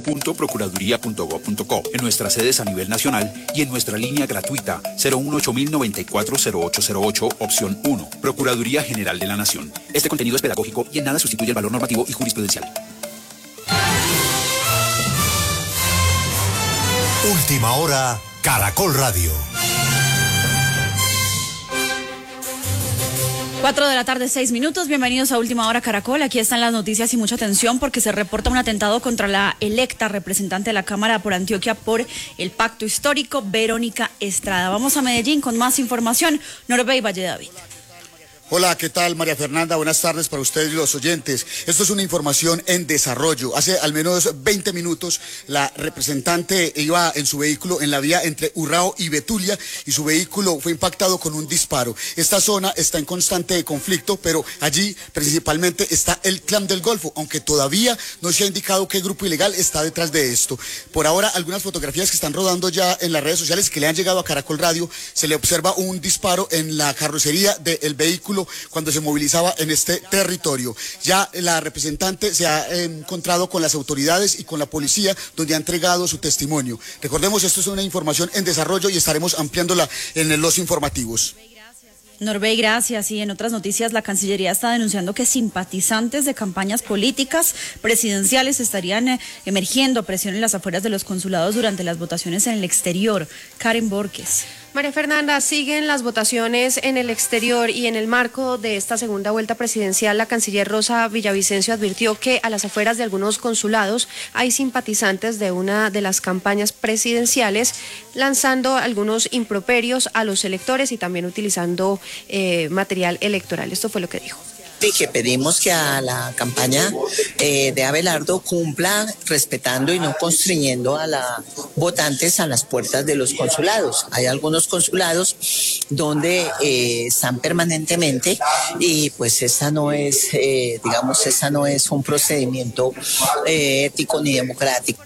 www.procuraduría.gov.co, en nuestras sedes a nivel nacional y en nuestra línea gratuita 018-094-0808, opción 1. Procuraduría General de la Nación. Este contenido es pedagógico y en nada sustituye el valor normativo y jurisprudencial. Última hora, Caracol Radio. 4:06 p.m. Bienvenidos a Última Hora Caracol. Aquí están las noticias y mucha atención porque se reporta un atentado contra la electa representante de la Cámara por Antioquia por el Pacto Histórico, Verónica Estrada. Vamos a Medellín con más información. Norbey Valle David. Hola, ¿qué tal, María Fernanda? Buenas tardes para ustedes y los oyentes. Esto es una información en desarrollo. Hace al menos 20 minutos la representante iba en su vehículo en la vía entre Urrao y Betulia y su vehículo fue impactado con un disparo. Esta zona está en constante conflicto, pero allí principalmente está el Clan del Golfo, aunque todavía no se ha indicado qué grupo ilegal está detrás de esto. Por ahora, algunas fotografías que están rodando ya en las redes sociales que le han llegado a Caracol Radio, se le observa un disparo en la carrocería del vehículo cuando se movilizaba en este territorio. Ya la representante se ha encontrado con las autoridades y con la policía, donde ha entregado su testimonio. Recordemos, esto es una información en desarrollo y estaremos ampliándola en los informativos. Norbey, gracias. Y en otras noticias, la Cancillería está denunciando que simpatizantes de campañas políticas presidenciales estarían emergiendo presión en las afueras de los consulados durante las votaciones en el exterior. Karen Borges. María Fernanda, siguen las votaciones en el exterior y en el marco de esta segunda vuelta presidencial, la canciller Rosa Villavicencio advirtió que a las afueras de algunos consulados hay simpatizantes de una de las campañas presidenciales lanzando algunos improperios a los electores y también utilizando material electoral. Esto fue lo que dijo. Y que pedimos que a la campaña de Abelardo cumpla respetando y no constriñendo a los votantes a las puertas de los consulados. Hay algunos consulados donde están permanentemente y pues esa no es, esa no es un procedimiento ético ni democrático.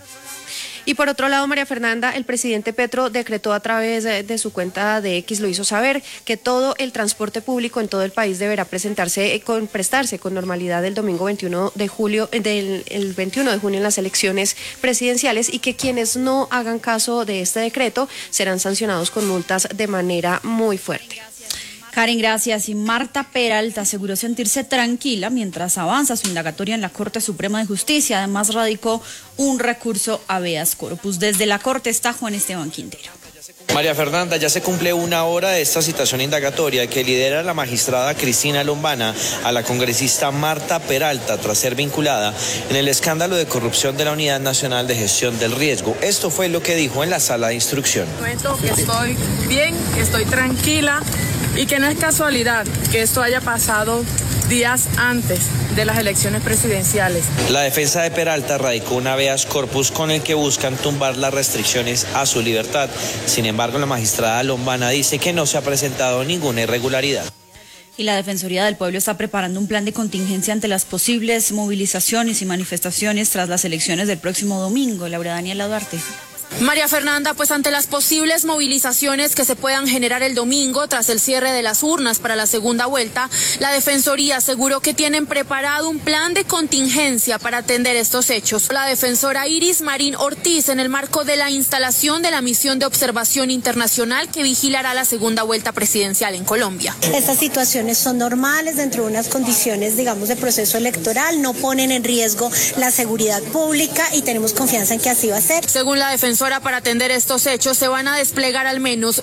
Y por otro lado, María Fernanda, el presidente Petro decretó a través de su cuenta de X, lo hizo saber, que todo el transporte público en todo el país deberá prestarse con normalidad el domingo 21 de julio, el 21 de junio en las elecciones presidenciales y que quienes no hagan caso de este decreto serán sancionados con multas de manera muy fuerte. Karen, gracias. Y Marta Peralta aseguró sentirse tranquila mientras avanza su indagatoria en la Corte Suprema de Justicia. Además, radicó un recurso habeas corpus. Desde la Corte está Juan Esteban Quintero. María Fernanda, ya se cumple una hora de esta citación indagatoria que lidera la magistrada Cristina Lombana a la congresista Marta Peralta tras ser vinculada en el escándalo de corrupción de la Unidad Nacional de Gestión del Riesgo. Esto fue lo que dijo en la sala de instrucción. Cuento que estoy bien, que estoy tranquila y que no es casualidad que esto haya pasado días antes de las elecciones presidenciales. La defensa de Peralta radicó un habeas corpus con el que buscan tumbar las restricciones a su libertad. Sin embargo, la magistrada Lombana dice que no se ha presentado ninguna irregularidad. Y la Defensoría del Pueblo está preparando un plan de contingencia ante las posibles movilizaciones y manifestaciones tras las elecciones del próximo domingo. Laura Daniela Duarte. María Fernanda, pues ante las posibles movilizaciones que se puedan generar el domingo tras el cierre de las urnas para la segunda vuelta, la Defensoría aseguró que tienen preparado un plan de contingencia para atender estos hechos. La defensora Iris Marín Ortiz, en el marco de la instalación de la misión de observación internacional que vigilará la segunda vuelta presidencial en Colombia. Estas situaciones son normales dentro de unas condiciones, digamos, de proceso electoral, no ponen en riesgo la seguridad pública y tenemos confianza en que así va a ser. Según la defensora, para atender estos hechos se van a desplegar al menos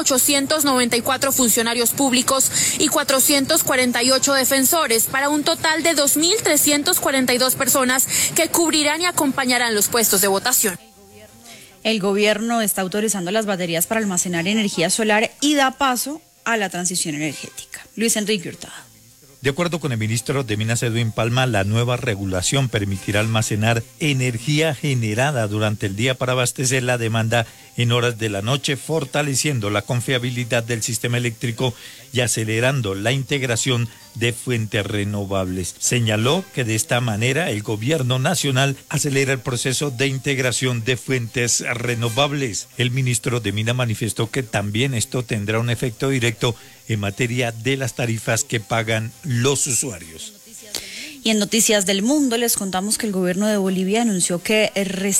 1.894 funcionarios públicos y 448 defensores para un total de 2.342 personas que cubrirán y acompañarán los puestos de votación. El gobierno está autorizando las baterías para almacenar energía solar y da paso a la transición energética. Luis Enrique Hurtado. De acuerdo con el ministro de Minas, Edwin Palma, la nueva regulación permitirá almacenar energía generada durante el día para abastecer la demanda en horas de la noche, fortaleciendo la confiabilidad del sistema eléctrico y acelerando la integración de fuentes renovables. Señaló que de esta manera el gobierno nacional acelera el proceso de integración de fuentes renovables. El ministro de Minas manifestó que también esto tendrá un efecto directo en materia de las tarifas que pagan los usuarios. Y en Noticias del Mundo les contamos que el gobierno de Bolivia anunció que